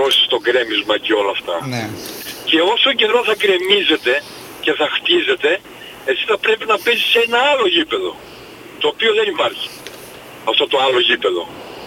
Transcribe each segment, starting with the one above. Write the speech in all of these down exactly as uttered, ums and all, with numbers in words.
στρώσεις το γκρέμισμα και όλα αυτά. Ναι. Και όσο καιρό θα γκρεμίζετε και θα χτίζετε, εσύ θα πρέπει να παίζεις σε ένα άλλο γήπεδο, το οποίο δεν υπάρχει, αυτό το άλλο γήπεδο.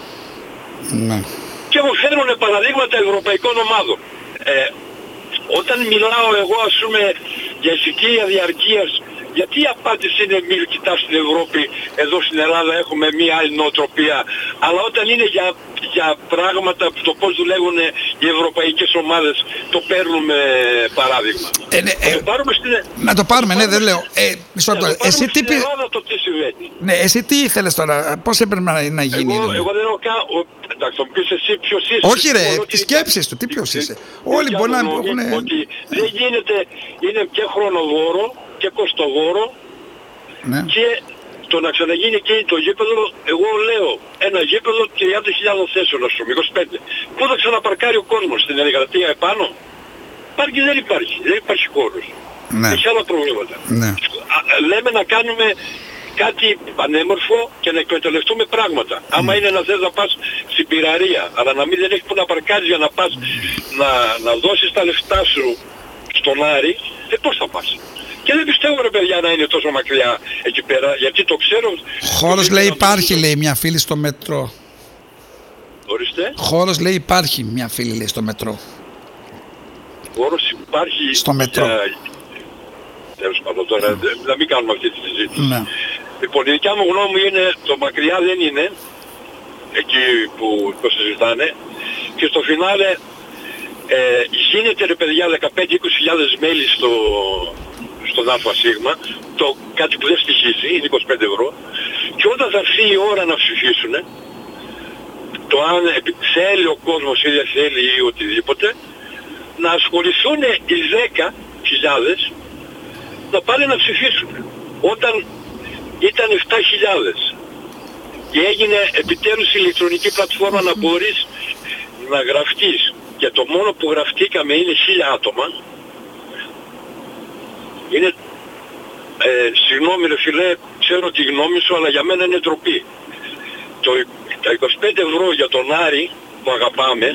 Ναι. Και μου φέρνουν παραδείγματα ευρωπαϊκών ομάδων. Ε, όταν μιλάω εγώ, ας πούμε, για εισιτήρια διαρκείας, γιατί η απάντηση είναι μη κοιτάς στην Ευρώπη, εδώ στην Ελλάδα έχουμε μία άλλη νοοτροπία, αλλά όταν είναι για, για πράγματα, το πώς δουλεύουν οι ευρωπαϊκές ομάδες, το παίρνουμε παράδειγμα. Ε, ναι, ε, το πάρουμε στην... Να το πάρουμε, ναι, δεν λέω. Ε, μισό λεπτό. Εσύ τι πει... το τι συμβαίνει. Ναι, εσύ τι ήθελες τώρα, πώς έπρεπε να, να γίνει. Εγώ, εγώ δεν έχω καν... Εντάξει, θα μου πεις εσύ ποιος είσαι. Όχι ρε, τις σκέψεις του, τι ποιος είσαι. Όλοι μπορεί να έχουν... Ότι δεν γίνεται, είναι και χρονοβόρο και κοστοβόρο, ναι. Και το να ξαναγίνει εκείνη το γήπεδο, εγώ λέω ένα γήπεδο τριάντα χιλιάδες θέσεων, ας πούμε, είκοσι πέντε. Πού θα ξαναπαρκάρει ο κόσμος, στην Εργατεία επάνω? Πάρκι δεν υπάρχει, δεν υπάρχει χώρος. Ναι. Έχει άλλα προβλήματα. Ναι. Λέμε να κάνουμε κάτι πανέμορφο και να εκμεταλλευτούμε πράγματα. Mm. Άμα είναι να θες να πας στην πυραρία, αλλά να μην δεν έχει που να παρκάρεις για να πας να, να δώσεις τα λεφτά σου στον Άρη, ε, πώς θα πας? Και δεν πιστεύω ρε παιδιά να είναι τόσο μακριά εκεί πέρα, γιατί το ξέρω... Χώρος λέει υπάρχει, λέει μια φίλη στο μετρό. Ορίστε. Χώρος λέει υπάρχει μια φίλη, λέει, στο μετρό. Χώρος υπάρχει... Στο μετρό. Για... Τέλος πάντων τώρα, mm. να μην κάνουμε αυτή τη συζήτηση. Ναι. Λοιπόν, η δικιά μου γνώμη είναι, το μακριά δεν είναι, εκεί που το συζητάνε, και στο φινάλε ε, γίνεται ρε παιδιά δεκαπέντε με είκοσι χιλιάδες μέλη στο... στον ΑΣ, το κάτι που δεν στοιχίζει, είναι είκοσι πέντε ευρώ, και όταν θα έρθει η ώρα να ψηφίσουν, το αν θέλει ο κόσμος ή δεν θέλει ή οτιδήποτε, να ασχοληθούν οι δέκα χιλιάδες να πάνε να ψηφίσουν. Όταν ήταν επτά χιλιάδες και έγινε επιτέλους η ηλεκτρονική πλατφόρμα να μπορείς να γραφτείς, και το μόνο που γραφτήκαμε είναι χίλια άτομα. Είναι, ε, συγγνώμη ρε φίλε, ξέρω τη γνώμη σου, αλλά για μένα είναι ντροπή. Το, τα είκοσι πέντε ευρώ για τον Άρη που αγαπάμε,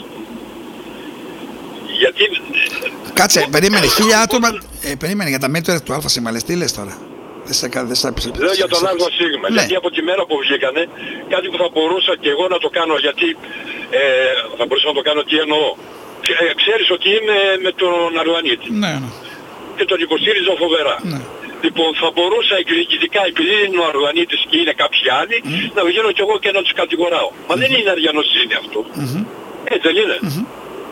γιατί... Κάτσε, ο, περίμενε, χίλια άτομα, ε, περίμενε για τα μέτρα του ΑΣ, λες, τι λες τώρα? Δεν σε δεν σε άπεισε. Λέω για τον ΑΣ, ναι. Γιατί από τη μέρα που βγήκανε, κάτι που θα μπορούσα και εγώ να το κάνω, γιατί ε, θα μπορούσα να το κάνω, τι εννοώ. Ε, ξέρεις ότι είμαι με τον Αρουανίτη. Ναι, ναι. Και τον υποστήριζα φοβερά. Ναι. Λοιπόν, θα μπορούσα εκδικητικά, επειδή είναι ο Αρουανίτης και είναι κάποιοι άλλοι, mm. να βγαίνω κι εγώ και να τους κατηγοράω. Μα mm. δεν είναι αριανοσύνη αυτό. Mm-hmm. Έτσι δεν είναι. Mm-hmm.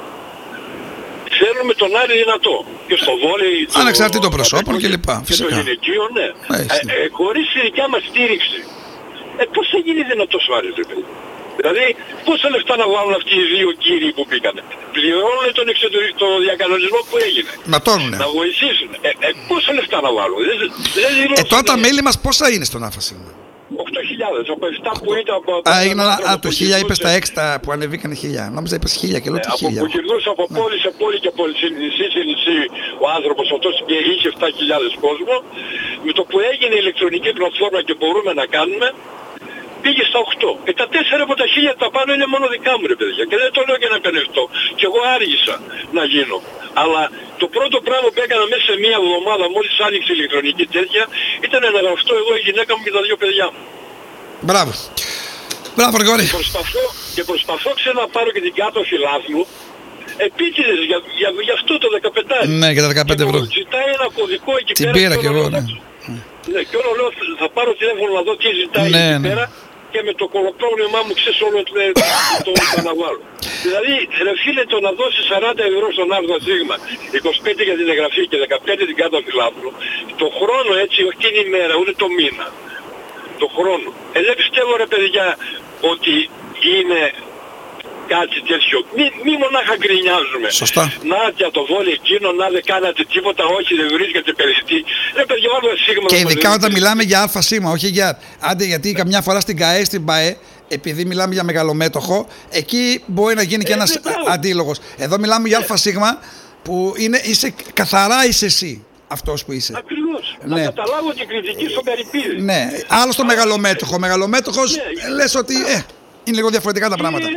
Ξέρουμε τον Άρη δυνατό. Και στο βόλεϊ... Ανεξαρτήτω προσώπων και λοιπά. Και το γυναικείο, ναι. Ε, ε, χωρίς τη δικιά μας στήριξη. Ε, πώς θα γίνει δυνατός ο Άρης, ρε παιδί? Δηλαδή, πόσα λεφτά να βάλουν αυτοί οι δύο κύριοι που πήγανε? Πληρώνουν τον εξωτερικό το διακανονισμό που έγινε. Ματώνουνε. Να βοηθήσουν. Ε, ε, πόσα λεφτά να βάλουν? Δεν, δεν ε, τώρα τα μέλη μας πόσα είναι στον ΑΦΑΣ? οκτώ χιλιάδες, από επτά που ήταν από... Α, έγιναν, α, το χίλια είπες τα έξι που ανεβήκανε χίλια. Νόμιζα είπες χίλια και λέω τι χίλια. Από που γυρνούσε από ναι. πόλη σε πόλη και πόλη, σε νησί σε νησί, ο άνθρωπος αυτός και είχε επτά χιλιάδες κόσμο. Με το που έγινε η ηλεκτρονική πλατφόρμα και μπορούμε να κάνουμε, πήγε στα οκτώ. Και τα τέσσερα από τα χίλια τα πάνω είναι μόνο δικά μου ρε παιδιά. Και δεν το λέω για να επενευτώ. Και εγώ άργησα να γίνω. Αλλά το πρώτο πράγμα που έκανα μέσα σε μία εβδομάδα, μόλις άνοιξε η ηλεκτρονική τέτοια, ήταν να γραφτώ εγώ, η γυναίκα μου και τα δύο παιδιά μου. Μπράβο. Μπράβο, Γρηγόρη. Και προσπαθώ, και προσπαθώ ξανά να πάρω και την κάτω φιλάθλου, επίτηδες για, για, για αυτό το δεκαπέντε. Ναι, για τα δεκαπέντε ευρώ. Ζητάει ένα κωδικό εκεί την πέρα. Την πήρα κι εγώ, ναι. Ναι, και όλο λέω θα πάρω τηλέφωνο να δω τι ζητάει ναι, εκεί ναι. πέρα, και με το κολοπρόβλημά μου ξέρεις όλο το, το, το αναβάλω. Δηλαδή, ρε φίλε, το να δώσεις σαράντα ευρώ στον ΑΣ, είκοσι πέντε για την εγγραφή και δεκαπέντε την κάτω φιλάθλου, το χρόνο έτσι, όχι την ημέρα, ούτε το μήνα. Το χρόνο. Ε, δεν πιστεύω ρε παιδιά ότι είναι κάτι τέτοιο. Μη, μη μονάχα γκρινιάζουμε. Σωστά. Να για το βόλιο εκείνο, να δεν κάνατε τίποτα, όχι δεν βρίσκεται περιττή. Ρε παιδιά, άλλο σίγμα. Και ειδικά όταν μιλάμε για ΑΣ, όχι για... Άντε, γιατί καμιά φορά στην ΚΑΕ, στην ΠΑΕ, επειδή μιλάμε για μεγαλομέτωχο, εκεί μπορεί να γίνει και ε, ένας αντίλογος. Εδώ μιλάμε για ΑΣ που είναι, είσαι, καθαρά είσαι εσύ. Αυτός που είσαι. Ακριβώς. Ναι. Να καταλάβω την κριτική στον Καρυπίδη. Ναι. Άλλο στο μεγαλομέτωχο. Ο μεγαλομέτωχος ναι. λες ότι ε, είναι λίγο διαφορετικά τα πράγματα. Είναι,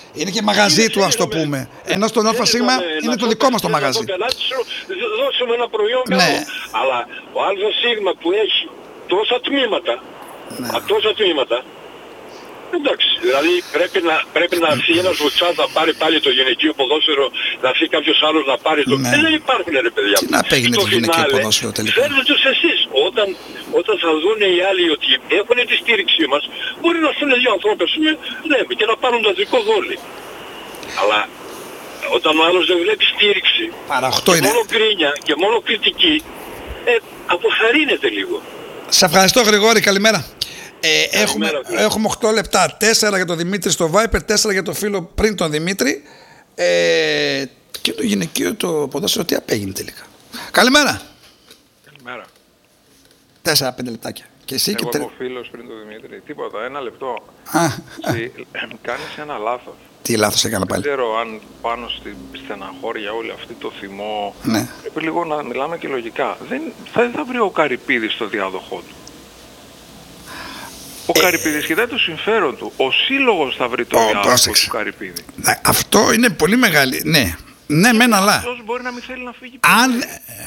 Είναι και μαγαζί Είναι του, ας το σύνδρομες. πούμε. Ενώ στον ΑΣ είναι το δικό μας το μαγαζί. Δώσουμε ένα προϊόν καλό. Ναι. Αλλά ο ΑΣ που έχει τόσα τμήματα, Ναι. α, τόσα τμήματα, εντάξει, δηλαδή πρέπει να, πρέπει να έρθει ένας Βουτσάς να πάρει πάλι το γυναικείο ποδόσφαιρο, να έρθει κάποιος άλλος να πάρει το... Ναι. Ε, δεν υπάρχουν ρε παιδιά. Τι να πήγαινε Στο το γυναικείο φινάλε, ποδόσφαιρο τελικά. φέρνετε τους εσείς. Όταν, όταν θα δουν οι άλλοι ότι έχουν τη στήριξή μας, μπορεί να στείλουν δύο ανθρώπους λέμε, και να πάρουν το δικό γόλι. Αλλά όταν ο άλλος δεν βλέπει στήριξη, Παραχτώ και είναι. μόνο γκρίνια και μόνο κριτική, ε, αποθαρρύνεται λίγο. Σε ευχαριστώ Γρηγόρη, καλημέρα. Ε, έχουμε, φίλε. έχουμε οκτώ λεπτά, τέσσερα για τον Δημήτρη στο Viper, τέσσερα για το φίλο πριν τον Δημήτρη. Ε, και το γυναικείο το ποδόσφαιρο τι απέγινε τελικά. Καλημέρα. Καλημέρα. τέσσερα πέντε λεπτάκια. Και εσύ Εγώ και τε... είμαι ο φίλος πριν τον Δημήτρη. Τίποτα, ένα λεπτό. Α, α, Εσύ, κάνεις ένα λάθος. τι λάθος έκανα Δεν πάλι. ξέρω αν πάνω στη στεναχώρια όλη αυτή το θυμό Ναι. πρέπει λίγο να μιλάμε και λογικά. Δεν θα, δεν θα βρει ο Καρυπίδης το διάδοχό του. Ο Ε, Καρυπίδης κοιτάει το συμφέρον του. Ο σύλλογος θα βρει το Ω, διάδοχο πρόσεξε. του Καρυπίδη. Να, αυτό είναι πολύ μεγάλη. Ναι, ναι, μεν αλλά. Αυτός μπορεί να μην θέλει να φύγει. Αν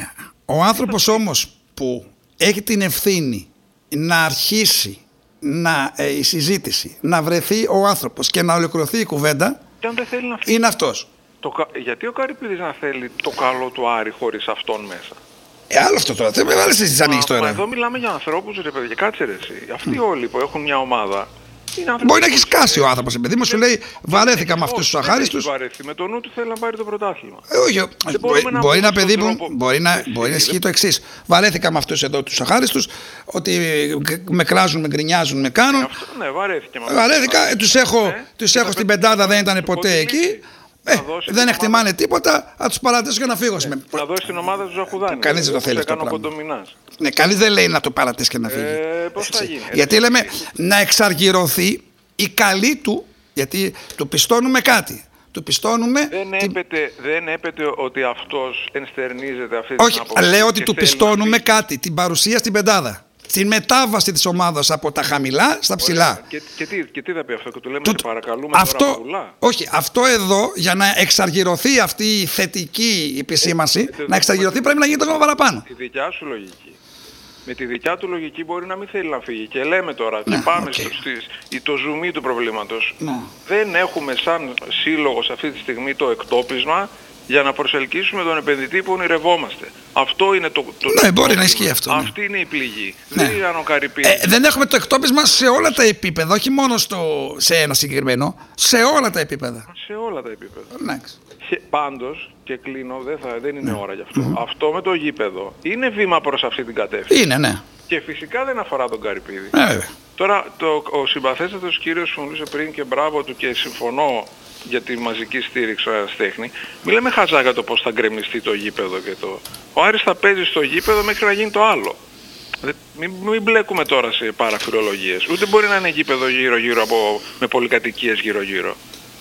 ο άνθρωπος όμως που έχει την ευθύνη να αρχίσει να, ε, η συζήτηση, να βρεθεί ο άνθρωπος και να ολοκληρωθεί η κουβέντα, Και αν δεν θέλει να φύγει. είναι αυτός. Το, κα- γιατί ο Καρυπίδης να θέλει το καλό του Άρη χωρίς αυτόν μέσα. Ε, άλλο αυτό τώρα. Δεν με βάλεις στις ανοίξεις Μα, μα τώρα. εδώ μιλάμε για ανθρώπους ρε παιδιά, κάτσε ρε εσύ. Αυτοί όλοι που έχουν μια ομάδα είναι άνθρωποι. Μπορεί να έχει που- σκάσει ο άνθρωπος, παιδί μου, σου λέει βαρέθηκα με αυτούς τους Όχι, αχάριστους. δεν έχει βαρεθεί. Με το νου του θέλει να πάρει το πρωτάθλημα. Ε, όχι, Δεν μπορεί, μπορούμε να μπορεί να πούμε παιδί στον μου, τρόπο- μπορεί να, Εσύ, μπορεί να ισχύει δεν- το εξής. Βαρέθηκα με αυτούς εδώ τους αχάριστους, ότι με κράζουν, με γκρινιάζουν, με κάνουν. Αυτό, ναι, βαρέθηκε. με αυτό. Βαρέθηκα, ε, τους έχω, Ναι, τους και έχω θα στην πέτει- πεντάδα, δεν ήταν θα ποτέ υποτιμήσει. εκεί. Ε, Θα δώσει δεν την εκτιμάνε ομάδα- τίποτα, θα τους παρατήσω και να φύγω. Ναι. Να δώσει την ομάδα του Ζαχουδάνη. Κανείς δεν το θέλει αυτό αυτό. το Έκανε ο πράγμα. Κοντομινάς. Ναι, κανείς δεν λέει να το παρατήσει και να φύγει. Ε, πώς θα Έτσι. γίνει. Γιατί Ε, λέμε να εξαργυρωθεί η καλή του, γιατί του πιστώνουμε κάτι. Του πιστώνουμε. Δεν την- έπεται, δεν έπεται ότι αυτός ενστερνίζεται αυτή την Όχι, άποψη λέω ότι και του θέλει να πιστώνουμε φύγει. κάτι. Την παρουσία στην πεντάδα. Την μετάβαση της ομάδας από τα χαμηλά στα ψηλά. Και, και, τι, και τι θα πει αυτό, και του λέμε Του- σε παρακαλούμε αυτό, τώρα πουλά. όχι, αυτό εδώ για να εξαργυρωθεί αυτή η θετική επισήμανση, Ε, ε, να εξαργυρωθεί πρέπει να γίνει το ακόμα παραπάνω. Τη δικιά σου λογική. Με τη δικιά του λογική μπορεί να μην θέλει να φύγει. Και λέμε τώρα, Ναι, και πάμε οκ. στο, στις, το ζουμί του προβλήματος. Ναι. Δεν έχουμε σαν σύλλογος αυτή τη στιγμή το εκτόπισμα για να προσελκύσουμε τον επενδυτή που ονειρευόμαστε. Αυτό είναι το, το Ναι, μπορεί να πρόβλημα. ισχύει αυτό, ναι. Αυτή είναι η πληγή. Ναι. Δεν ήταν ο Καρυπίδης. Ε, δεν έχουμε το εκτόπισμα σε όλα τα επίπεδα, όχι μόνο στο, σε ένα συγκεκριμένο, σε όλα τα επίπεδα. Σε όλα τα επίπεδα. Εντάξει. Και πάντως, και κλείνω, δεν, θα, δεν είναι ώρα γι' αυτό. Αυτό με το γήπεδο είναι βήμα προς αυτή την κατεύθυνση. Είναι, ναι. Και φυσικά δεν αφορά τον Καρυπίδη. Ε, βέβαια. Τώρα το, ο συμπαθέστατος κύριος που μιλούσε πριν και μπράβο του και συμφωνώ για τη μαζική στήριξη ο Αεραστέχνη, μιλάμε χαζά για το πώς θα γκρεμιστεί το γήπεδο και το... Ο Άρης θα παίζει στο γήπεδο μέχρι να γίνει το άλλο. Δε, μην, μην μπλέκουμε τώρα σε παραφυρολογίες. Ούτε μπορεί να είναι γήπεδο γύρω-γύρω από, με πολυκατοικίες γύρω-γύρω.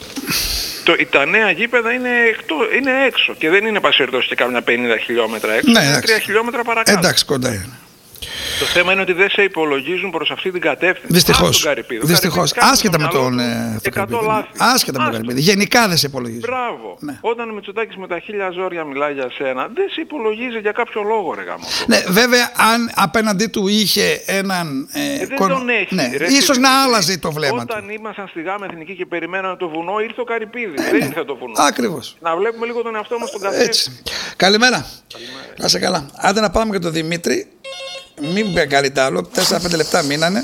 Το, τα νέα γήπεδα είναι, εκτό, είναι έξω και δεν είναι πασιρτός και κάμια πενήντα χιλιόμετρα έξω, Ναι, είναι εντάξει. τρία χιλιόμετρα παρακάτω. Εντάξει, κοντά είναι. Το θέμα είναι ότι δεν σε υπολογίζουν προς αυτή την κατεύθυνση. Δυστυχώς. Ας τον Καρυπίδη. Ο Δυστυχώς. Καρυπίδης κάνει Άσχετα στο με τον, μυαλό ε, του τον εκατό Καρυπίδη. λάθη. Άσχετα με τον Άστο. Καρυπίδη. Γενικά δεν σε υπολογίζει. Μπράβο. Ναι. Όταν ο Μητσοτάκης με τα χίλια ζόρια μιλάει για σένα, δεν σε υπολογίζει για κάποιο λόγο ρε γάμο. Ναι, βέβαια, αν απέναντί του είχε έναν. Ε, Ε, δεν κον- τον έχει. Ναι, ρε, ίσως φίλε. να άλλαζε το βλέμμα Όταν του. ήμασταν στη Γάμα Εθνική και περιμέναμε το βουνό, ήρθε ο Καρυπίδης. δεν ήρθε το βουνό. Ακριβώς. Να βλέπουμε λίγο τον εαυτό μας στον καθένα. Έτσι. Καλημέρα. Να σε καλά. Άντε να πάμε και τον Δημήτρη. Μην μπει τ' άλλο. τέσσερα πέντε λεπτά μείνανε.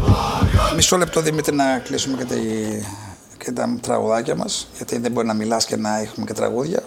Μισό λεπτό Δημήτρη να κλείσουμε και, τη, και τα τραγουδάκια μας. Γιατί δεν μπορεί να μιλάς και να έχουμε και τραγούδια.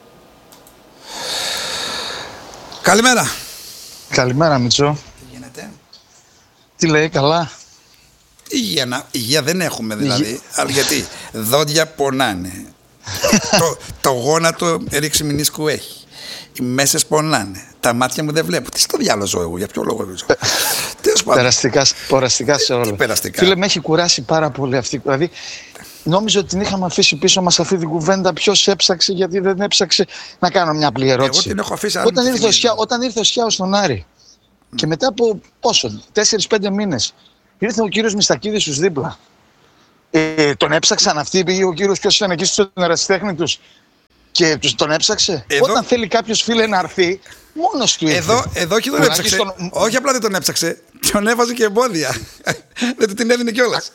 Καλημέρα. Καλημέρα Μητσό. Τι γίνεται? Τι λέει, καλά? Υγεία, να- υγεία δεν έχουμε δηλαδή. Αλλά γιατί δόντια πονάνε. το, το γόνατο ρίξει μηνίσκου έχει. Οι μέσες πονάνε. Τα μάτια μου δεν βλέπω. Τι στο διάλογο ζω εγώ, για ποιο λόγο ζω. Τέλος πάντων. Περαστικά, περαστικά σε όλα. περαστικά? Φίλε, με έχει κουράσει πάρα πολύ αυτή. Δηλαδή, νόμιζα ότι την είχαμε αφήσει πίσω μας αυτή την κουβέντα. Ποιος έψαξε, γιατί δεν έψαξε. Να κάνω μια απλή ερώτηση. Εγώ την έχω αφήσει άλλη Όταν τη ήρθε, ο στιγμή. Σιά, όταν ήρθε ο Σιάος στον Άρη και μετά από πόσο, τέσσερις πέντε μήνες, ήρθε ο κύριος Μιστακίδης στους δίπλα. Ε, τον έψαξαν αυτοί, πήγε ο κύριος ποιος ήταν εκεί στον ερασιτέχνη τους και τους τον έψαξε. Εδώ... Όταν θέλει κάποιος, φίλε, να έρθει, μόνος του ήρθε. Εδώ, εδώ και τον έψαξε. Τον... Όχι απλά δεν τον έψαξε, τον έβαζε και εμπόδια. Δεν του την έδινε κιόλας.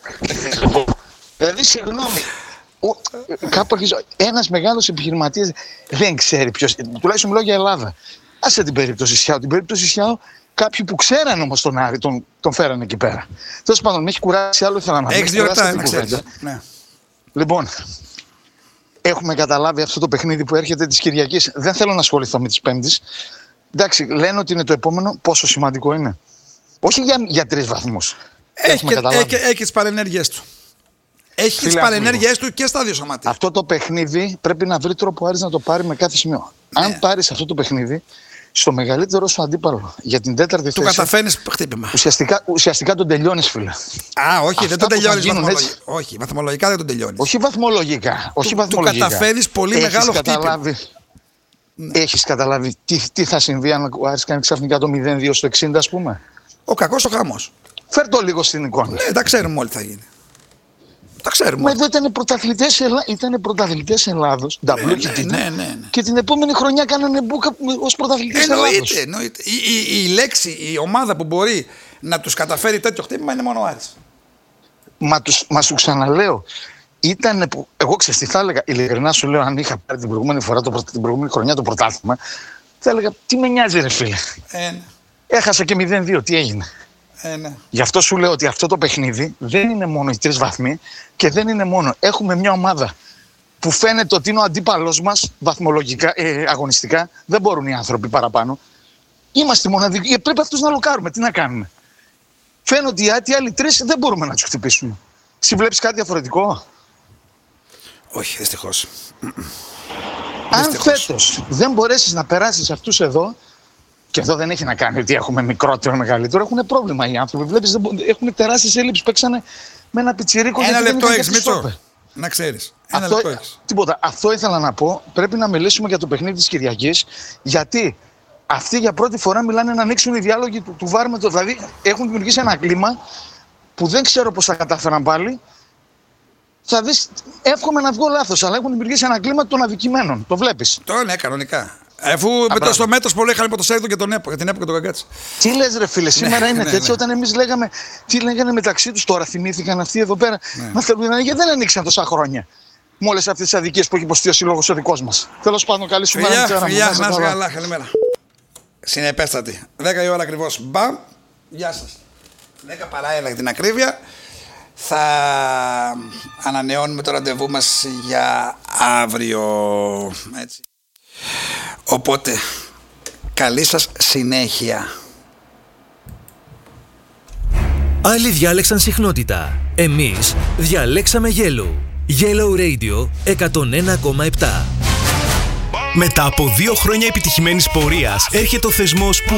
Δηλαδή, συγγνώμη, κάπου αρχίζω. Ένας μεγάλος επιχειρηματίας δεν ξέρει ποιος. Τουλάχιστον μιλάω για Ελλάδα. Άσε την περίπτωση Σιάου. Την περίπτωση Σιάου, κάποιοι που ξέραν όμως τον Άρη τον, τον φέρανε εκεί πέρα. Τέλος πάντων, με έχει κουράσει, άλλο ήθελα να πει. Έχεις δύο λεπτά, να ξέρεις. Ναι. Λοιπόν, έχουμε καταλάβει αυτό το παιχνίδι που έρχεται της Κυριακής. Δεν θέλω να ασχοληθώ με τις Πέμπτης. Εντάξει, λένε ότι είναι το επόμενο. Πόσο σημαντικό είναι. Όχι για, για τρεις βαθμούς. Έχει και, έχει, έχει τις παρενέργειες του. Έχει τις παρενέργειές του και στα δύο σωματεία. Αυτό το παιχνίδι πρέπει να βρει τρόπο ο Άρης να το πάρει με κάθε σημείο. Ναι. Αν πάρεις αυτό το παιχνίδι στο μεγαλύτερο σου αντίπαλο για την τέταρτη του θέση. Του καταφέρνεις χτύπημα. Ουσιαστικά, ουσιαστικά τον τελειώνεις, φίλε. Α, όχι, αυτά δεν τον τελειώνεις βαθμολογικά. Όχι, βαθμολογικά δεν τον τελειώνεις. Όχι βαθμολογικά. Όχι του, βαθμολογικά. Του καταφέρεις πολύ Έχεις μεγάλο καταλάβει, χτύπημα. Ναι. Έχεις καταλάβει τι, τι θα συμβεί αν ο Άρης κάνει ξαφνικά το μηδέν δύο στο εξήντα, ας πούμε. Ο κακός ο χαμός. Φέρ' το λίγο στην εικόνα. Ναι, τα ξέρουμε όλοι τι θα γίνει. Τα ξέρουμε. Μα εδώ ήταν πρωταθλητές, Ελλά... πρωταθλητές Ελλάδος, ναι, ναι, ναι, ναι, ναι, ναι. Και την επόμενη χρονιά κάνανε μπούκα ως πρωταθλητές Ελλάδος. Εννοείται, εννοείται. Η, η, η λέξη, η ομάδα που μπορεί να τους καταφέρει τέτοιο χτύπημα είναι μόνο ο Άρης. Μα, τους, μα σου ξαναλέω, ήταν που. Εγώ ξέρεις τι θα έλεγα, ειλικρινά σου λέω, αν είχα πάρει την προηγούμενη φορά, το, την προηγούμενη χρονιά το πρωτάθλημα, θα έλεγα τι με νοιάζει, ρε φίλε. Ε, ναι. Έχασα και μηδέν δύο, τι έγινε. Ε, ναι. Γι' αυτό σου λέω ότι αυτό το παιχνίδι δεν είναι μόνο οι τρεις βαθμοί και δεν είναι μόνο. Έχουμε μια ομάδα που φαίνεται ότι είναι ο αντίπαλός μας βαθμολογικά, ε, αγωνιστικά. Δεν μπορούν οι άνθρωποι παραπάνω. Είμαστε μοναδικοί. Πρέπει αυτούς να λοκάρουμε. Τι να κάνουμε. Φαίνεται ότι οι άλλοι τρεις δεν μπορούμε να τους χτυπήσουμε. Εσύ βλέπεις κάτι διαφορετικό? Όχι, δυστυχώς. Αν φέτος δεν μπορέσεις να περάσεις αυτούς εδώ. Και εδώ δεν έχει να κάνει ότι έχουμε μικρότερο ή μεγαλύτερο. Έχουν πρόβλημα οι άνθρωποι. Βλέπεις, έχουν τεράστιες έλλειψεις. Παίξανε με ένα πιτσιρίκο. Ένα λεπτό έχεις, Μίτσο. Να ξέρεις. Ένα αυτό, λεπτό έχεις. Τίποτα. Αυτό ήθελα να πω. Πρέπει να μιλήσουμε για το παιχνίδι της Κυριακής. Γιατί αυτοί για πρώτη φορά μιλάνε να ανοίξουν οι διάλογοι του, του βάρ με το. Δηλαδή έχουν δημιουργήσει ένα κλίμα που δεν ξέρω πώς θα κατάφεραν πάλι. Θα δεις, εύχομαι να βγω λάθος, αλλά έχουν δημιουργήσει ένα κλίμα των αδικημένων. Το βλέπεις. Το ναι, κανονικά. Αφού μετά στο μέτρο πολύ είχαν υποτοσέλιδο και τον ΕΠΟ, για την ΕΠΟ και τον Καγκάτση. Τι λες, ρε φίλε, σήμερα είναι τέτοιο. Όταν εμείς λέγαμε τι λέγανε μεταξύ τους, τώρα θυμήθηκαν αυτοί εδώ πέρα. Μα θέλουν να γιατί δεν ανοίξαν τόσα χρόνια. Με όλες αυτές τις αδικίες που έχει υποστεί ο σύλλογος ο δικός μας. Τέλος πάντων, καλή σου μέρα. Φιλιά, φιλιά, να είσαι καλά, καλημέρα. Συνεπέστατη. δέκα η ώρα ακριβώς. Μπαμ, γεια σας. δέκα παρά ένα για την ακρίβεια. Θα ανανεώνουμε το ραντεβού μας για αύριο. Έτσι. Οπότε, καλή σας συνέχεια. Άλλοι διάλεξαν συχνότητα. Εμείς διαλέξαμε Yellow. Yellow Radio εκατόν ένα κόμμα επτά. Μετά από δύο χρόνια επιτυχημένης πορείας έρχεται ο θεσμός που